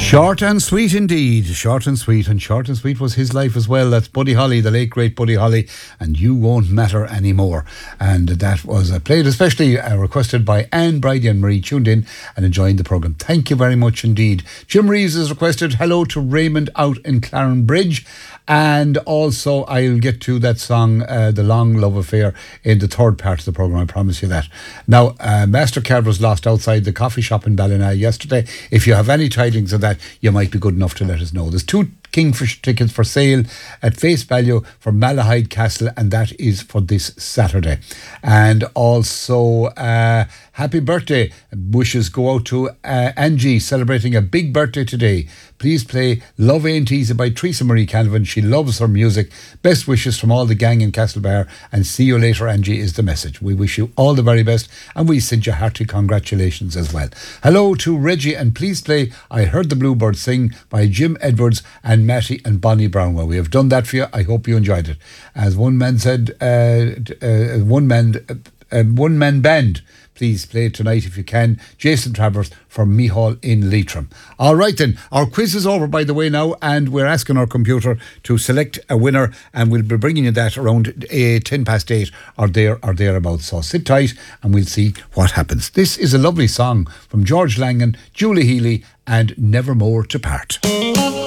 Short and sweet indeed. Short and sweet. And short and sweet was his life as well. That's Buddy Holly, the late great Buddy Holly, and You Won't Matter Anymore. And that was played especially requested by Anne, Bridie and Marie, tuned in and enjoying the programme. Thank you very much indeed. Jim Reeves has requested hello to Raymond out in Claren Bridge. And also I'll get to that song, The Long Love Affair, in the third part of the programme, I promise you that. Now, Mastercard was lost outside the coffee shop in Ballina yesterday. If you have any tidings of that, you might be good enough to let us know. There's 2 Kingfish tickets for sale at face value for Malahide Castle, and that is for this Saturday. And also happy birthday wishes go out to Angie, celebrating a big birthday today. Please play Love Ain't Easy by Teresa Marie Calvin. She loves her music. Best wishes from all the gang in Castlebar, and see you later, Angie, is the message. We wish you all the very best, and we send you hearty congratulations as well. Hello to Reggie, and please play I Heard the Bluebird Sing by Jim Edwards and Matty and Bonnie Brown. Well, we have done that for you. I hope you enjoyed it. As one man said, one man band. Please play it tonight if you can. Jason Travers from Meehall in Leitrim. All right then, our quiz is over by the way now, and we're asking our computer to select a winner, and we'll be bringing you that around 8:10 or thereabouts. So sit tight and we'll see what happens. This is a lovely song from George Langan, Julie Healy and Nevermore to Part.